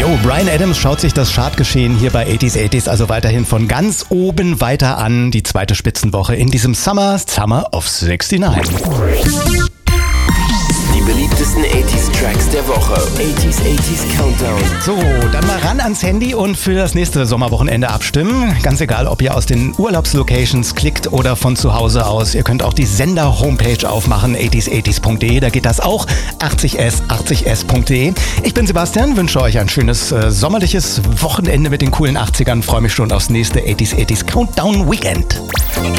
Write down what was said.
Jo, Bryan Adams schaut sich das Chartgeschehen hier bei 80s also weiterhin von ganz oben weiter an. Die zweite Spitzenwoche in diesem Summer of 69. Die beliebtesten 80s-Tracks der Woche. 80s Countdown. So, dann mal ran ans Handy und für das nächste Sommerwochenende abstimmen. Ganz egal, ob ihr aus den Urlaubslocations klickt oder von zu Hause aus. Ihr könnt auch die Sender-Homepage aufmachen, 80s.de. Da geht das auch, 80s.de. Ich bin Sebastian, wünsche euch ein schönes sommerliches Wochenende mit den coolen 80ern. Freue mich schon aufs nächste 80s Countdown Weekend.